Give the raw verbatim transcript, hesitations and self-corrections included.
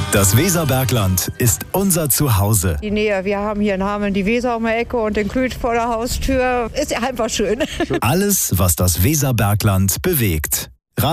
Das Weserbergland ist unser Zuhause. Die Nähe, wir haben hier in Hameln die Weser um die Ecke und den Klüt vor der Haustür. Ist ja einfach schön. Alles, was das Weserbergland bewegt.